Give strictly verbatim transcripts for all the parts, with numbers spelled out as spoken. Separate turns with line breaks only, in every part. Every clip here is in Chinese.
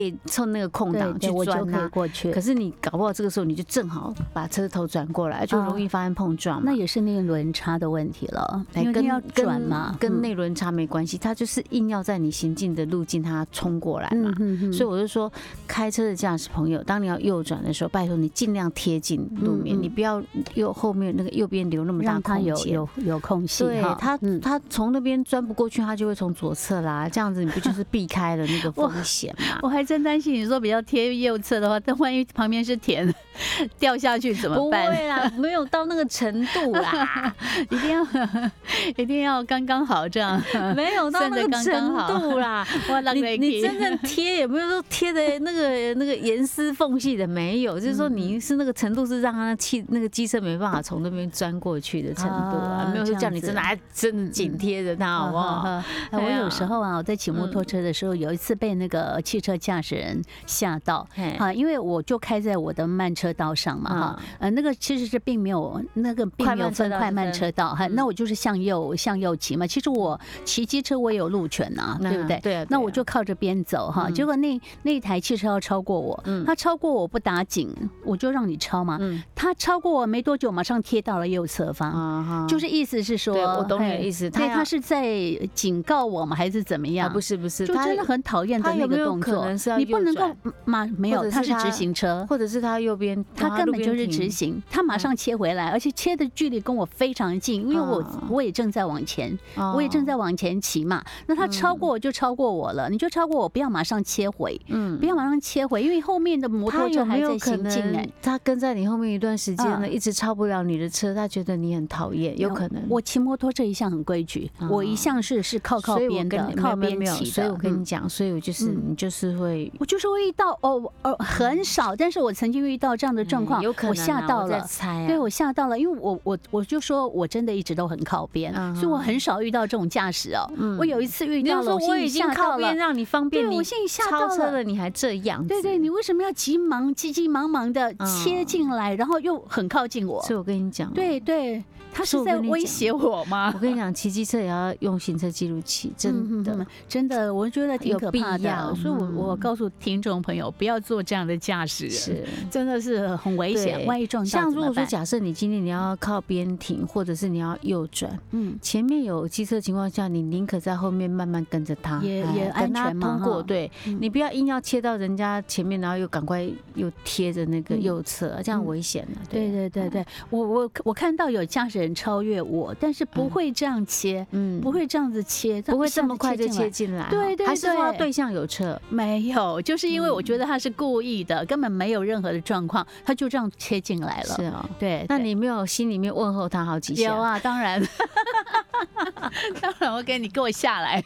趁那个空档去钻它、啊，
过去。
可是你搞不好这个时候你就正好把车头转过来，就容易发生碰撞嘛、
啊。那也是内轮差的问题了，因为要转嘛，
跟内轮差没关系，它就是硬要在你行进的路径它冲过来嘛。
嗯嗯、
所以我就说，开车的驾驶朋友，当你要右转的时候，拜托你尽量贴近路面，嗯、你不要右后面那个右边留那么大空间，
有有有空隙。
对，他他从那边钻不过去，他就会从左侧啦，这样子你不就是避开了那个风险嘛？
我还真担心你说比较贴右侧的话，但万一旁边是田掉下去怎么办？
不会啦，没有到那个程度啦，
一定要一定要刚刚好这样，
没有到那个程度啦。你你真正贴也没有说贴的那个那个严丝缝隙的没有，就是说你是那个程度是让他汽那个机车没办法从那边钻过去的程度啊，没有说叫你真的还真的紧贴着他，好不好？
我有时候啊，我在骑摩托车的时候，有一次被那个汽车驾驶人吓到啊，因为我就开在我的慢车道上嘛哈，呃，那个其实是并没有那个并没有分快慢车道哈，那我就是向右向右骑嘛。其实我骑机车我也有路权呐，对不对？
对。
那我就靠着边走哈，结果那那一台汽车要超过我，他超过我不打紧，我就让你超嘛。他超过我没多久，马上贴到了右侧方，就是意思是说，
我懂你的意思。
对，他是在警告我吗？还是怎么样？
不是不是，
就真的很讨厌的那个动作。你不能够马没有，他是直行车，
或者是他右边，
他根本就是直行，他马上切回来，而且切的距离跟我非常近，因为我我也正在往前，我也正在往前骑嘛。那他超过我就超过我了，你就超过我，不要马上切回，嗯，不要马上切回，因为后面的摩托车还在行进哎，
他跟在你后面一段时间了，一直超不了你的车，他觉得你很讨厌，有可能。
我骑摩托车一向很规矩，我一向是是靠靠边的，靠边骑的。
所以我跟你讲，所以我就是你就是会，
我就是会遇到哦哦很少，但是我曾经遇到这样的状况，我吓到了，对我吓到了，因为我我我就说我真的一直都很靠边，所以我很少遇到这种驾驶哦。我有一次遇到了，
我已经靠边让你方便，
我心里吓
到了，超车了你还这样，
对对，你为什么要急忙急急忙忙的切进来，然后又很靠近我？
所以我跟你讲，
对对。他是在威胁我吗？
我跟你讲，骑机车也要用行车记录器，真的，
真的，我觉得挺可怕的。所以我，我我告诉听众朋友，不要做这样的驾驶人，是真的是很危险，万一撞到怎么办？
像如果说假设你今天你要靠边停，或者是你要右转，嗯，前面有机车情况下，你宁可在后面慢慢跟着他，
也也安全嘛。
通过，对你不要硬要切到人家前面，然后又赶快又贴着那个右侧，这样危险了。
对对对对，我我我看到有驾驶人超越我，但是不会这样切，嗯，不会这样子切，
不会这么快就切进来，
对对对，
还是说对象有车？
没有，就是因为我觉得他是故意的，根本没有任何的状况，他就这样切进来了。
是啊，
对，
那你没有心里面问候他好几下？
有啊，当然，当然，我给你给我下来，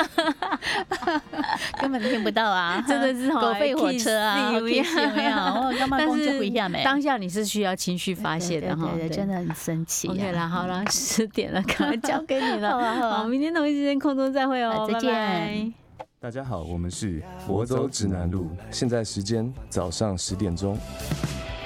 根本听不到啊，
真的是
狗吠火车啊，有没有？我刚刚攻击回下没？
当下你是需要情绪发泄的哈，
对对，真的很生气。
OK 了，好了，十点了，赶快交给你了。好啊，好，明天同一时间空中再会哦，
再见。
大家好，我们是佛州指南路，现在时间早上十点钟。